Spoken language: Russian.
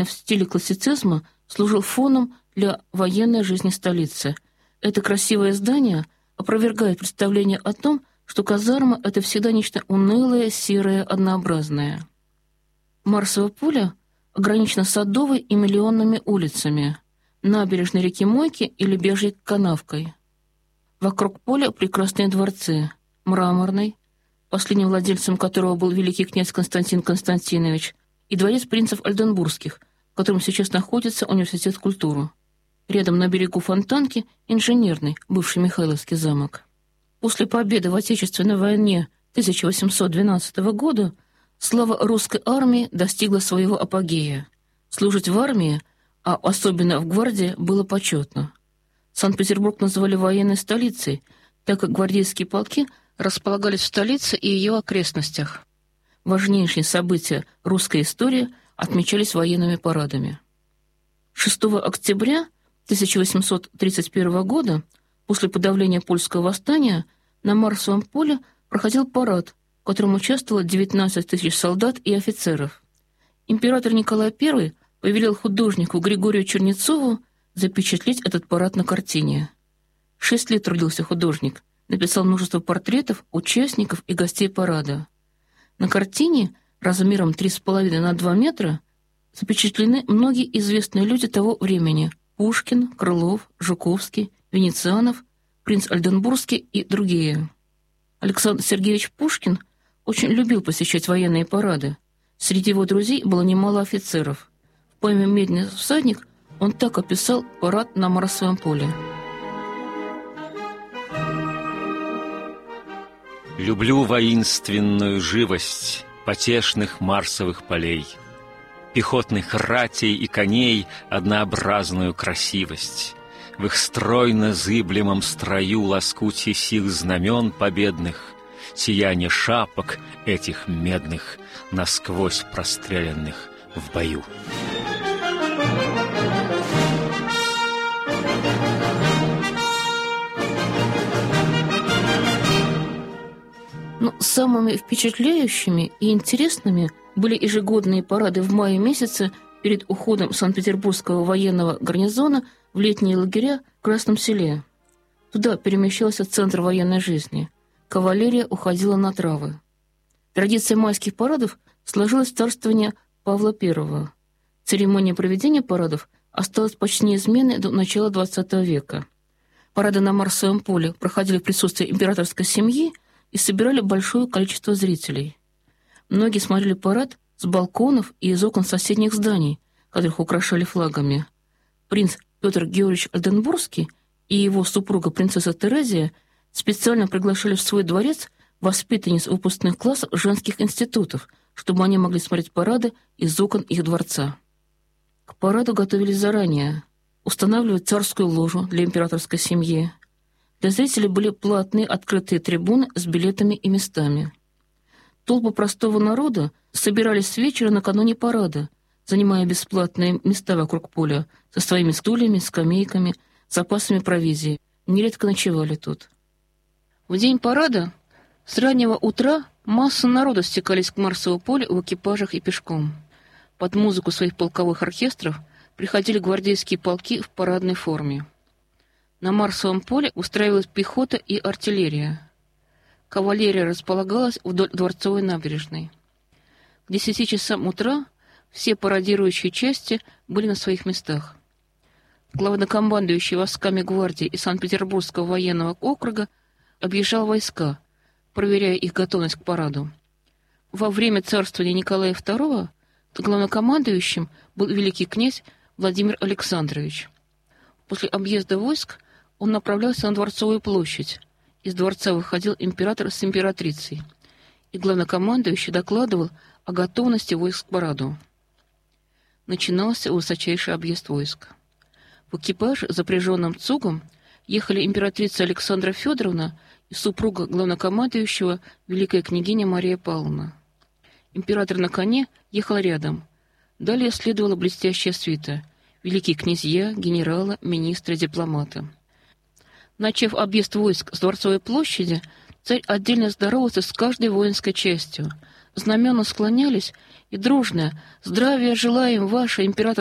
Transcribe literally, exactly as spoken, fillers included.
в стиле классицизма служил фоном для военной жизни столицы. Это красивое здание опровергает представление о том, что казарма — это всегда нечто унылое, серое, однообразное. Марсово поле ограничено Садовой и Миллионными улицами, набережной реки Мойки и Лебяжьей канавкой. Вокруг поля прекрасные дворцы: Мраморный, последним владельцем которого был великий князь Константин Константинович, и дворец принцев Ольденбургских, в котором сейчас находится университет культуры. Рядом на берегу Фонтанки Инженерный, бывший Михайловский замок. После победы в Отечественной войне тысяча восемьсот двенадцатого года слава русской армии достигла своего апогея. Служить в армии, а особенно в гвардии, было почетно. Санкт-Петербург называли военной столицей, так как гвардейские полки располагались в столице и ее окрестностях. Важнейшие события русской истории отмечались военными парадами. шестого октября тысяча восемьсот тридцать первого года, после подавления польского восстания, на Марсовом поле проходил парад, в котором участвовало девятнадцать тысяч солдат и офицеров. Император Николай Первый повелел художнику Григорию Чернецову запечатлеть этот парад на картине. Шесть лет трудился художник, написал множество портретов участников и гостей парада. На картине размером три с половиной на два метра запечатлены многие известные люди того времени: Пушкин, Крылов, Жуковский, Венецианов, принц Ольденбургский и другие. Александр Сергеевич Пушкин очень любил посещать военные парады. Среди его друзей было немало офицеров. В поэме «Медный всадник» он так описал парад на Марсовом поле. «Люблю воинственную живость потешных марсовых полей, пехотных ратей и коней однообразную красивость, в их стройно-зыблемом строю лоскутье сих знамен победных, сияние шапок этих медных, насквозь простреленных в бою». Но самыми впечатляющими и интересными были ежегодные парады в мае месяце перед уходом Санкт-Петербургского военного гарнизона в летние лагеря в Красном Селе. Туда перемещался центр военной жизни. Кавалерия уходила на травы. Традиция майских парадов сложилась в царствование Павла Первого. Церемония проведения парадов осталась почти неизменной до начала двадцатого века. Парады на Марсовом поле проходили в присутствии императорской семьи и собирали большое количество зрителей. Многие смотрели парад с балконов и из окон соседних зданий, которых украшали флагами. Принц Петр Георгиевич Ольденбургский и его супруга принцесса Терезия специально приглашали в свой дворец воспитанниц выпускных классов женских институтов, чтобы они могли смотреть парады из окон их дворца. К параду готовились заранее. Устанавливали царскую ложу для императорской семьи. Для зрителей были платные открытые трибуны с билетами и местами. Толпы простого народа собирались с вечера накануне парада, занимая бесплатные места вокруг поля со своими стульями, скамейками, запасами провизии. Нередко ночевали тут. В день парада с раннего утра масса народа стекались к Марсову полю в экипажах и пешком. Под музыку своих полковых оркестров приходили гвардейские полки в парадной форме. На Марсовом поле устраивалась пехота и артиллерия. Кавалерия располагалась вдоль Дворцовой набережной. К десяти часам утра все парадирующие части были на своих местах. Главнокомандующий войсками гвардии и Санкт-Петербургского военного округа объезжал войска, проверяя их готовность к параду. Во время царствования Николая Второго главнокомандующим был великий князь Владимир Александрович. После объезда войск он направлялся на Дворцовую площадь. Из дворца выходил император с императрицей, и главнокомандующий докладывал о готовности войск к параду. Начинался высочайший объезд войск. В экипаже, запряженном цугом, ехали императрица Александра Федоровна и супруга главнокомандующего великая княгиня Мария Павловна. Император на коне ехал рядом. Далее следовала блестящая свита: великие князья, генералы, министры, дипломаты. Начав объезд войск с Дворцовой площади, царь отдельно здоровался с каждой воинской частью, знамена склонялись, и дружное «Здравия желаем, ваше императорское